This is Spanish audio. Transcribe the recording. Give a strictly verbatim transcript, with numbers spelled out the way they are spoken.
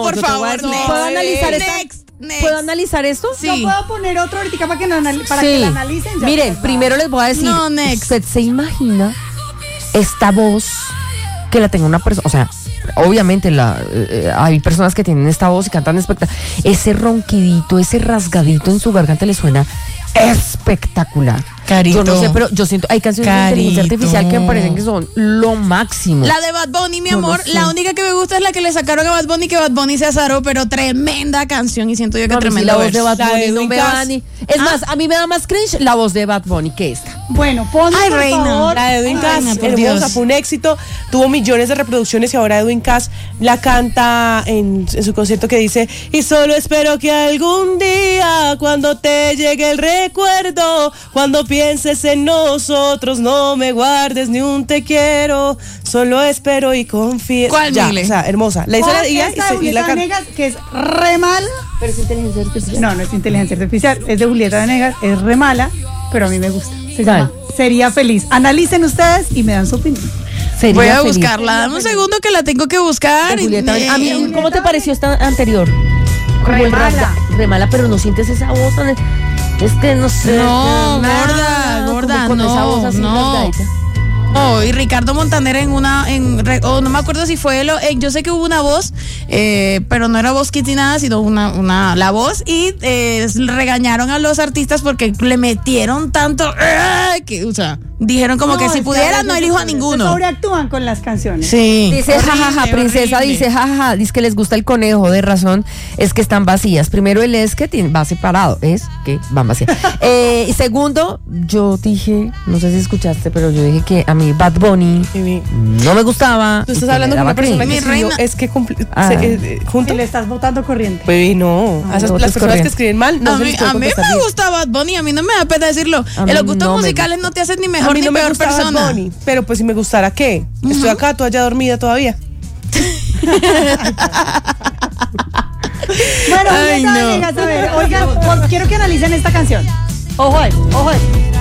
por yo te voy a favor, decir, next. ¿puedo analizar esta- Next, next. ¿Puedo analizar esto? Sí. Yo puedo poner otro ahorita para que, no anal- para Sí. que la analicen. Ya Miren, está. primero les voy a decir, No, next. ¿usted se imagina esta voz que la tenga una persona? O sea, obviamente la, eh, hay personas que tienen esta voz y cantan espectacular. Ese ronquidito, ese rasgadito en su garganta le suena espectacular. Carito. Yo no sé, pero yo siento, hay canciones de inteligencia Carito. artificial que me parecen que son lo máximo. La de Bad Bunny, mi No lo amor, sé. la única que me gusta es la que le sacaron a Bad Bunny, que Bad Bunny se azaró, pero tremenda canción y siento yo que No, a mí sí, tremenda la voz de verso. Bad La de Bunny no Edwin me Cass. da ni... Es Ah. más, a mí me da más cringe la voz de Bad Bunny que esta. Bueno, ponme Ay, por reina. favor. La de Edwin Ay, Cass, reina, por hermosa, Dios. fue un éxito, tuvo millones de reproducciones y ahora Edwin Cass la canta en, en su concierto que dice: y solo espero que algún día, cuando te llegue el recuerdo, cuando pienses en nosotros, no me guardes ni un te quiero, solo espero y confío. ¿Cuál, ya, Mile? o sea, hermosa. La hizo Pon la y, esta de y, y la Julieta canta. Venegas, que es re mala. Pero es inteligencia artificial. No, no es inteligencia artificial, es de Julieta Venegas, es re mala, pero a mí me gusta. Se ¿Cuál? llama Sería Feliz. Analicen ustedes y me dan su opinión. Sería Voy a feliz. buscarla, dame un segundo que la tengo que buscar. De Julieta Eh, Venegas. A mí, ¿cómo te pareció esta anterior? Como Re el mala. rasga- Re mala, pero no sientes esa voz tan... Es que no sé. No, nada, gorda, como gorda, con esa no, voz así no. rasgadita. Oh, y Ricardo Montaner en una, en, re- oh, no me acuerdo si fue, lo, eh, yo sé que hubo una voz, eh, pero no era voz kids ni nada, sino una, una, la voz, y eh, regañaron a los artistas porque le metieron tanto, ¡ah! que, o sea, dijeron como que No, si es pudiera veces no elijo a se ninguno. sobreactúan con las canciones. Sí. Dice, Horrible, jajaja, princesa, horrible. dice, jajaja, dice que les gusta el conejo, de razón, es que están vacías. Primero, el es que tiene- va separado, es que van vacías. eh, y segundo, yo dije, no sé si escuchaste, pero yo dije que a mí Bad Bunny Vivi, no me gustaba. tú y estás que me hablando con daba una persona que Mi cringe. escribió, reina. es que cumpli- Ah. se- eh, eh, junto. Y le estás botando corriente. Baby, no. A esas, no, las es personas corriente. que escriben mal, no a se mí, les puede a mí contestar me bien. gusta Bad Bunny, a mí no me da pena decirlo. A En mí los gustos no me musicales gusta. no te hacen ni A mejor mí ni no me peor gusta Bad persona. Bunny, pero pues si me gustara, ¿qué? Estoy acá, toda ya dormida todavía. Bueno, Ay, Julieta no. Venegas, a ver, oigan, por- quiero que analicen esta canción. Ojo ahí, ojo ahí.